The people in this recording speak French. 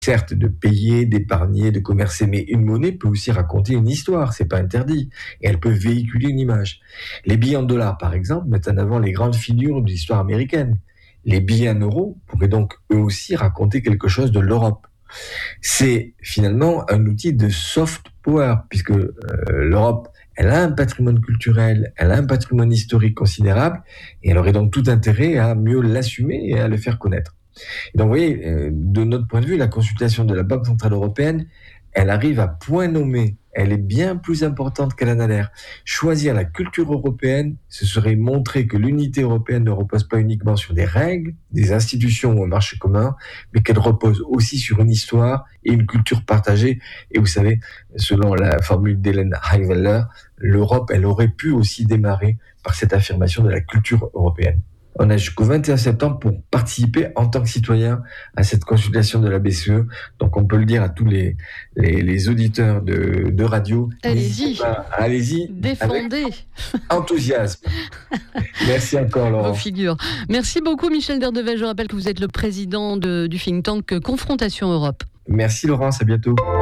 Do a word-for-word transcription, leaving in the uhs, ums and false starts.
certes, de payer, d'épargner, de commercer, mais une monnaie peut aussi raconter une histoire, c'est pas interdit, et elle peut véhiculer une image. Les billets en dollars, par exemple, mettent en avant les grandes figures de l'histoire américaine. Les billets en euros pourraient donc eux aussi raconter quelque chose de l'Europe. C'est finalement un outil de soft power, puisque euh, l'Europe, elle a un patrimoine culturel, elle a un patrimoine historique considérable, et elle aurait donc tout intérêt à mieux l'assumer et à le faire connaître. Et donc, vous voyez, euh, de notre point de vue, la consultation de la Banque Centrale Européenne, elle arrive à point nommé. Elle est bien plus importante qu'elle en a l'air. Choisir la culture européenne, ce serait montrer que l'unité européenne ne repose pas uniquement sur des règles, des institutions ou un marché commun, mais qu'elle repose aussi sur une histoire et une culture partagée. Et vous savez, selon la formule d'Hélène Highweller, l'Europe, elle aurait pu aussi démarrer par cette affirmation de la culture européenne. On a jusqu'au vingt et un septembre pour participer en tant que citoyen à cette consultation de la B C E. Donc, on peut le dire à tous les, les, les auditeurs de, de radio. Allez-y. Pas, allez-y. Défendez. Enthousiasme. Merci encore, Laurent. Vos figures. Merci beaucoup, Michel Derdevel. Je rappelle que vous êtes le président de, du think tank Confrontation Europe. Merci, Laurence. À bientôt.